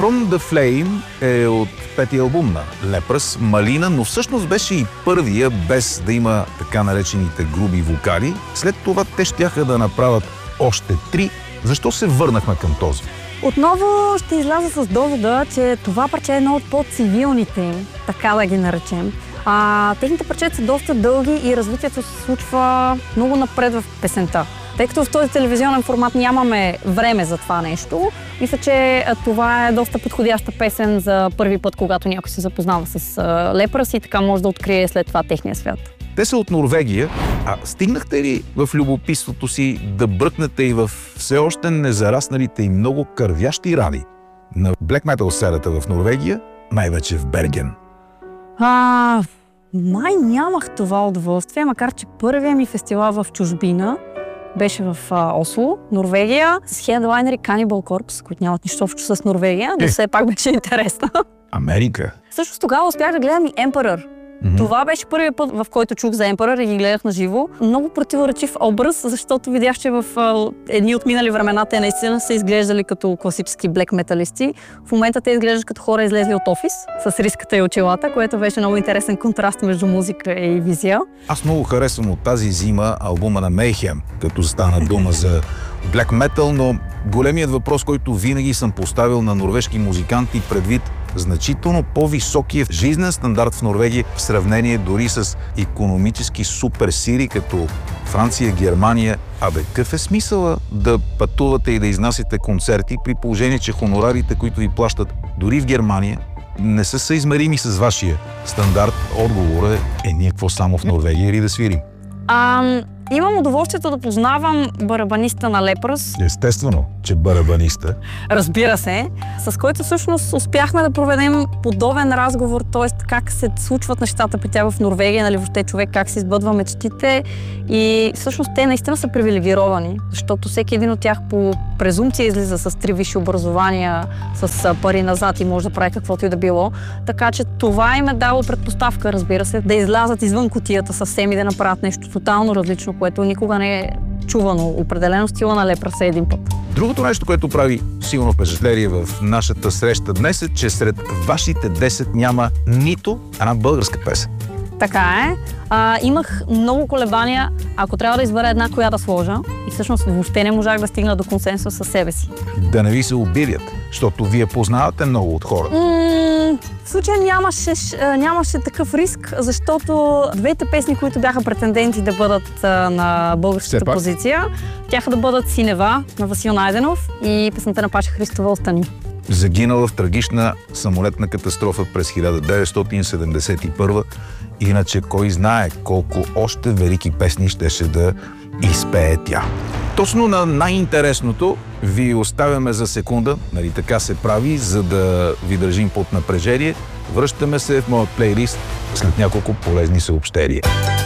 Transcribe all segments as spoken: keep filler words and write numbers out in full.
From the Flame е от петия албум на Leprous, Малина, но всъщност беше и първия, без да има така наречените груби вокали. След това те щяха да направят още три. Защо се върнахме към този? Отново ще изляза с довода, че това парче е едно от по-цивилните им, така да ги наречем. А, техните парчета са доста дълги и развитието се случва много напред в песента. Тъй като в този телевизионен формат нямаме време за това нещо, мисля, че това е доста подходяща песен за първи път, когато някой се запознава с Leprous и така може да открие след това техния свят. Те са от Норвегия, а стигнахте ли в любопитството си да бръкнете и в все още незарасналите и много кървящи рани на блек метал сцената в Норвегия, най-вече в Берген? А, май нямах това удоволствие, макар че първият ми фестивал в чужбина беше в а, Осло, Норвегия, с хедлайнери Cannibal Corpse, които нямат нищо общо с Норвегия, но все пак беше интересно. Америка? Също тогава успях да гледам и Emperor. Mm-hmm. Това беше първият път, в който чух за Emperor и ги гледах на живо. Много противоречив образ, защото видях, че в а, едни от минали времена те наистина са изглеждали като класически блек металисти. В момента те изглеждат като хора излезли от офис, с риската и очилата, което беше много интересен контраст между музика и визия. Аз много харесвам от тази зима албума на Mayhem, като стана дума за блек метал, но големият въпрос, който винаги съм поставил на норвежки музиканти предвид значително по-високия жизнен стандарт в Норвегия в сравнение дори с икономически суперсили като Франция, Германия. Абе, какъв е смисъла да пътувате и да изнасяте концерти при положение, че хонорарите, които ви плащат дори в Германия, не са съизмерими с вашия стандарт? Отговорът е, е ние какво само в Норвегия или да свирим? Ам... Имам удоволствието да познавам барабаниста на Leprous. Естествено, че барабаниста. Разбира се, с който всъщност успяхме да проведем подобен разговор, т.е. как се случват нещата при тях в Норвегия, нали, въобще човек как се избъдва мечтите и всъщност те наистина са привилегировани, защото всеки един от тях по презумпция излиза с три висши образования, с пари назад и може да прави каквото и да било. Така че това им е дало предпоставка, разбира се, да излязат извън кутията съвсем и да направят нещо тотално различно, което никога не е чувано. Определено стила на Leprous е един път. Другото нещо, което прави силно впечатление в нашата среща днес е, че сред вашите десет няма нито една българска песен. Така е. А, имах много колебания, ако трябва да избера една, коя да сложа. И всъщност въобще не можах да стигна до консенсус със себе си. Да не ви се обидят, защото вие познавате много от хората. М- в случая нямаше, нямаше такъв риск, защото двете песни, които бяха претенденти да бъдат а, на българската позиция, тяха да бъдат Синева на Васил Найденов и песента на Паша Христова Остани. Загинала в трагична самолетна катастрофа през хиляда деветстотин седемдесет и първа. Иначе кой знае колко още велики песни щеше да изпее тя. Точно на най-интересното ви оставяме за секунда, нали така се прави, за да ви държим под напрежение. Връщаме се в моят плейлист след няколко полезни съобщения.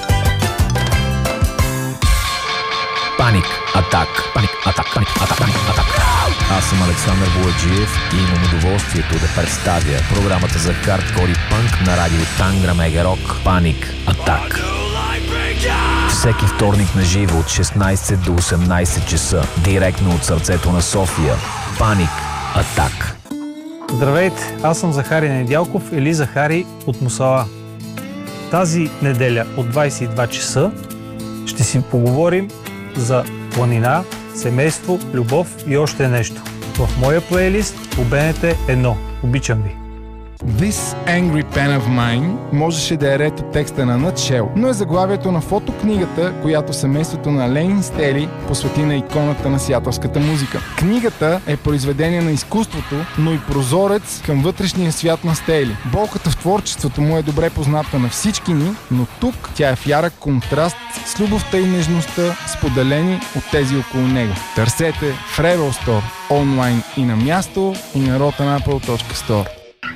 Паник Атак. Паник Атак. Паник Атак. Паник Атак. Аз съм Александър Бояджиев и имам удоволствието да представя програмата за хардкор и панк на радио Тангра Мега Рок Паник Атак. Всеки вторник на живо от шестнайсет до осемнайсет часа, директно от сърцето на София. Паник Атак. Здравейте, аз съм Захари Недялков или Захари от Мусала. Тази неделя от двайсет и два часа ще си поговорим за планина, семейство, любов и още нещо. В моя плейлист по БНТ едно. Обичам ви! This Angry Pen of Mine можеше да е ред от текста на Nutshell, но е заглавието на фотокнигата, която семейството на Ленин Стели посвети на иконата на сиатълската музика. Книгата е произведение на изкуството, но и прозорец към вътрешния свят на Стели. Болката в творчеството му е добре позната на всички ни, но тук тя е в ярък контраст с любовта и нежността, споделени от тези около него. Търсете в Rebel Store, онлайн и на място, и на rotten apple точка store.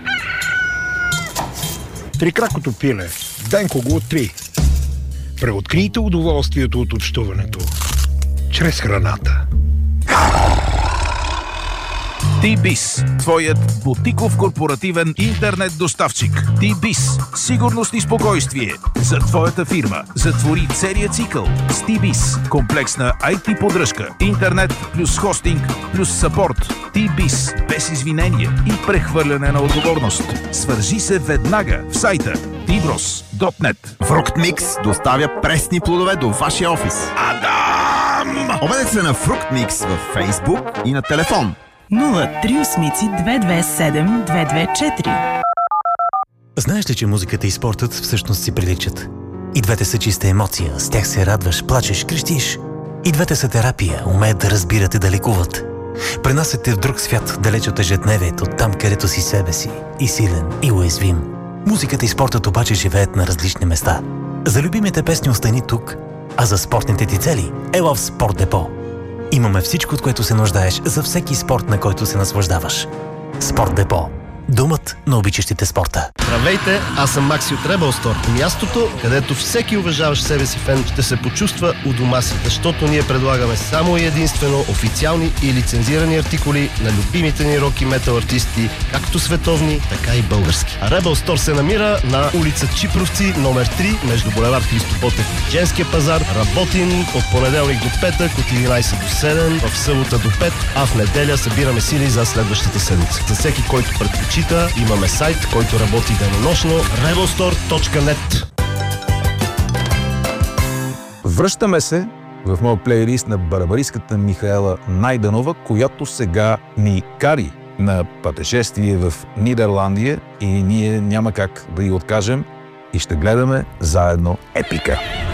Трикракото пиле. Денко го три. Преоткрийте удоволствието от общуването чрез храната. T-Biz, твоят бутиков корпоративен интернет доставчик. T-Biz, сигурност и спокойствие за твоята фирма. Затвори целия цикъл с T-Biz. Комплексна ай ти поддръжка, интернет плюс хостинг плюс съпорт. T-Biz, без извинения и прехвърляне на отговорност. Свържи се веднага в сайта ти брос точка нет. Фруктмикс доставя пресни плодове до вашия офис. Адам! Обадете се на Фруктмикс във Фейсбук и на телефон нула три осем две две седем две две четири. Знаеш ли, че музиката и спортът всъщност си приличат? И двете са чиста емоция, с тях се радваш, плачеш, крещиш. И двете са терапия, умеят да разбират и да лекуват. Пренасят те в друг свят, далеч от ежедневието, там където си себе си, и силен, и уязвим. Музиката и спортът обаче живеят на различни места. За любимите песни остани тук, а за спортните ти цели ела в Спорт Депо. Имаме всичко, от което се нуждаеш за всеки спорт, на който се наслаждаваш. Спорт Депо. Думът на обичащите спорта. Здравейте, аз съм Макси от Rebel Store. Мястото, където всеки уважаващ себе си фен ще се почувства у дома си, защото ние предлагаме само и единствено официални и лицензирани артикули на любимите ни рок и метал артисти, както световни, така и български. А Rebel Store се намира на улица Чипровци, номер три, между булевард Христо Ботев и Женския пазар. Работим от понеделник до петък, от единайсет до седем, в събота до пет, а в неделя събираме сили за следващата седмица. За всеки, който предпочита, имаме сайт, който работи денонощно rebel store точка нет. Връщаме се в моя плейлист на барабаристката Михаела Найденова, която сега ни кари на пътешествие в Нидерландия и ние няма как да й откажем и ще гледаме заедно епика.